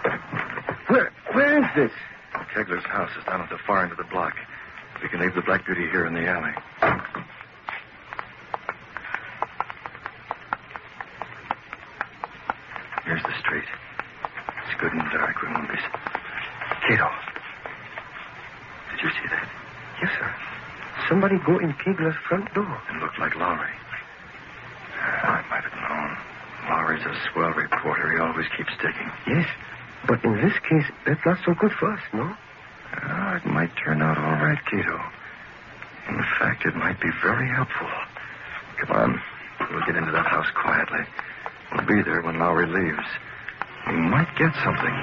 Where is this? Kegler's house is down at the far end of the block. We can leave the Black Beauty here in the alley. Here's the street. It's good and dark. We won't be... Cato. Did you see that? Yes, sir. Somebody go in Kegler's front door. It looked like Lowry. I might have known. Lowry's a swell reporter. He always keeps digging. Yes, but in this case, that's not so good for us, no? It might turn out all right, Cato. In fact, it might be very helpful. Come on. We'll get into that house quietly. We'll be there when Lowry leaves. We might get something.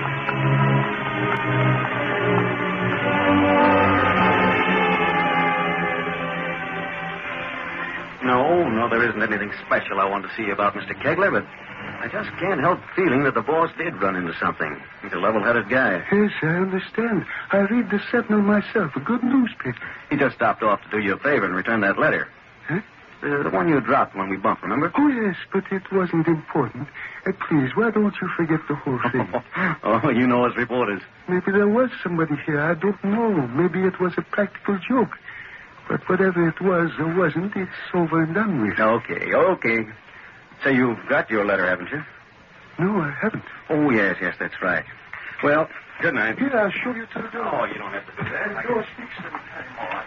No, there isn't anything special I want to see about Mr. Kegler, but I just can't help feeling that the boss did run into something. He's a level-headed guy. Yes, I understand. I read the Sentinel myself, a good newspaper. He just stopped off to do you a favor and return that letter. Huh? The one you dropped when we bumped, remember? Oh, yes, but it wasn't important. Please, why don't you forget the whole thing? Oh, you know us reporters. Maybe there was somebody here. I don't know. Maybe it was a practical joke. But whatever it was or wasn't, it's over and done with. Okay. So you've got your letter, haven't you? No, I haven't. Oh, yes, that's right. Well, good night. Here, I'll show you to the door. Oh, you don't have to do that. The door speaks sometime.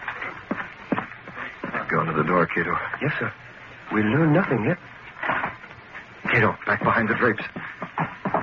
Go to the door, Cato. Yes, sir. We learned nothing yet. Cato, back behind the drapes.